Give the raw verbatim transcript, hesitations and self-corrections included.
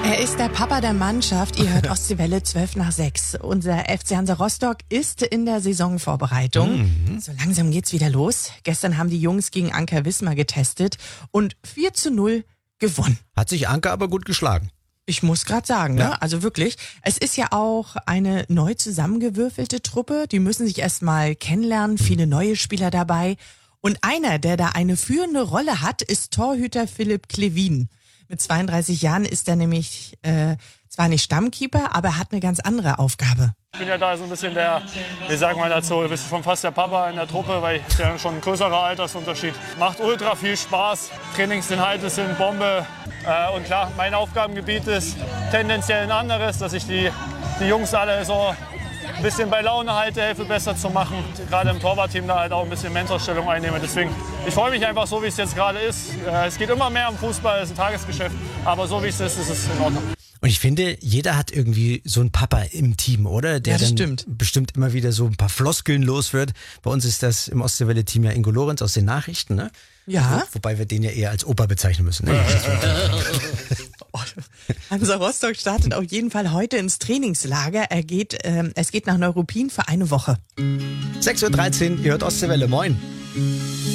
Er ist der Papa der Mannschaft. Ihr hört Ostseewelle zwölf nach sechs. Unser F C Hansa Rostock ist in der Saisonvorbereitung. Mhm. So langsam geht's wieder los. Gestern haben die Jungs gegen Anker Wismar getestet und vier zu null gewonnen. Hat sich Anker aber gut geschlagen. Ich muss gerade sagen, Ja. ne? Also wirklich. Es ist ja auch eine neu zusammengewürfelte Truppe. Die müssen sich erst mal kennenlernen. Viele neue Spieler dabei. Und einer, der da eine führende Rolle hat, ist Torhüter Philipp Klevin. Mit zweiunddreißig Jahren ist er nämlich äh, zwar nicht Stammkeeper, aber er hat eine ganz andere Aufgabe. Ich bin ja da so ein bisschen der, wie sagt man dazu, ein bisschen schon fast der Papa in der Truppe, weil ich ja schon ein größerer Altersunterschied. Macht ultra viel Spaß. Trainingsinhalte sind Bombe. Äh, und klar, mein Aufgabengebiet ist tendenziell ein anderes, dass ich die, die Jungs alle so ein bisschen bei Laune halte, helfe besser zu machen. Gerade im Torwartteam da halt auch ein bisschen Mentorstellung einnehme. Deswegen, ich freue mich einfach so, wie es jetzt gerade ist. Äh, es geht immer mehr um Fußball, es ist ein Tagesgeschäft. Aber so wie es ist, ist es in Ordnung. Und ich finde, jeder hat irgendwie so einen Papa im Team, oder? Der Ja, das dann stimmt. bestimmt immer wieder so ein paar Floskeln los wird. Bei uns ist das im Ostseewelle-Team ja Ingo Lorenz aus den Nachrichten, ne? Ja. Wo, wobei wir den ja eher als Opa bezeichnen müssen. Ne? Hansa Rostock startet auf jeden Fall heute ins Trainingslager. Er geht, ähm, es geht nach Neuruppin für eine Woche. sechs Uhr dreizehn, ihr hört Ostseewelle, moin.